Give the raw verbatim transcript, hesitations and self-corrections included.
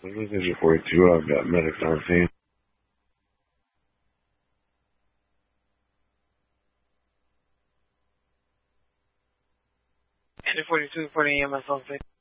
This is Engine forty-two. I've got medics on scene. Engine forty-two, reporting E M S on scene.